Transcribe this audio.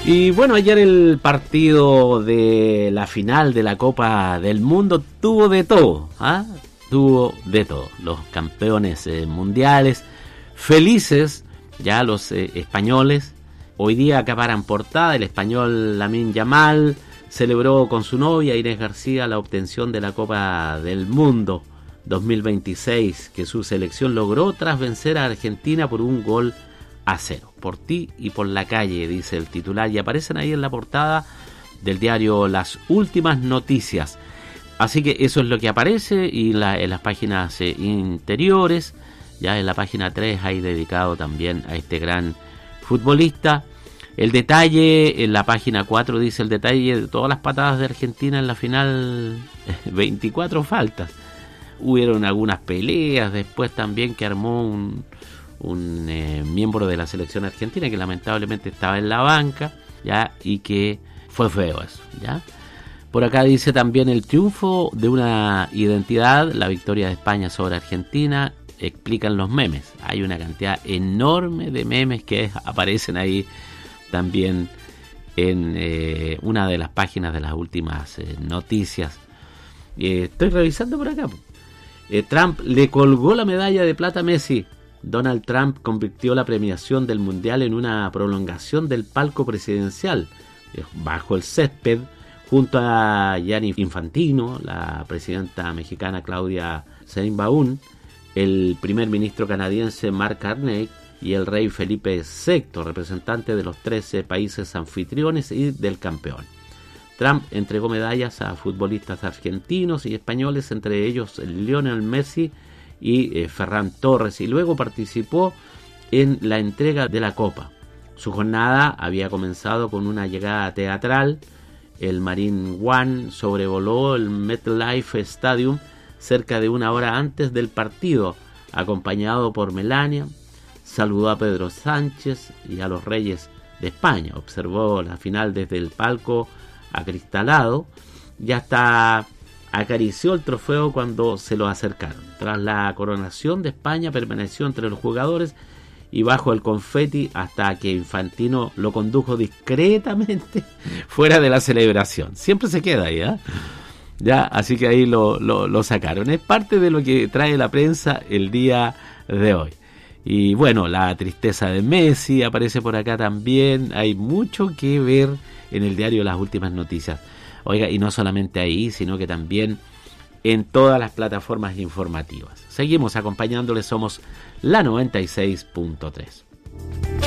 Y bueno, ayer el partido de la final de la Copa del Mundo tuvo de todo, tuvo de todo. Los campeones mundiales, felices ya los españoles. Hoy día acaparan portada. El español Lamine Yamal celebró con su novia Inés García la obtención de la Copa del Mundo 2026 que su selección logró tras vencer a Argentina por 1-0. Por ti y por la calle, dice el titular, y aparecen ahí en la portada del diario Las Últimas Noticias. Así que eso es lo que aparece, y en las páginas interiores, ya en la página 3 hay dedicado también a este gran futbolista. El detalle, en la página 4 dice el detalle de todas las patadas de Argentina en la final, 24 faltas. Hubieron algunas peleas después también que armó un miembro de la selección argentina que lamentablemente estaba en la banca, ya, y que fue feo eso, ya. Por acá dice también el triunfo de una identidad, la victoria de España sobre Argentina, explican los memes. Hay una cantidad enorme de memes que aparecen ahí también en una de las páginas de las últimas noticias. Estoy revisando por acá. Trump le colgó la medalla de plata a Messi. Donald Trump convirtió la premiación del Mundial en una prolongación del palco presidencial, bajo el césped, junto a Gianni Infantino, la presidenta mexicana Claudia Sheinbaum, el primer ministro canadiense Mark Carney y el rey Felipe VI, representante de los 13 países anfitriones y del campeón. Trump entregó medallas a futbolistas argentinos y españoles, entre ellos Lionel Messi y Ferran Torres, y luego participó en la entrega de la Copa. Su jornada había comenzado con una llegada teatral. El Marine One sobrevoló el MetLife Stadium cerca de una hora antes del partido, acompañado por Melania. Saludó a Pedro Sánchez y a los reyes de España. Observó la final desde el palco acristalado y hasta acarició el trofeo cuando se lo acercaron. Tras la coronación de España permaneció entre los jugadores y bajo el confeti hasta que Infantino lo condujo discretamente fuera de la celebración. Siempre se queda ahí, ya, así que ahí lo sacaron. Es parte de lo que trae la prensa el día de hoy. Y bueno, la tristeza de Messi aparece por acá también. Hay mucho que ver en el diario Las Últimas Noticias. Oiga, y no solamente ahí, sino que también en todas las plataformas informativas. Seguimos acompañándoles, somos la 96.3.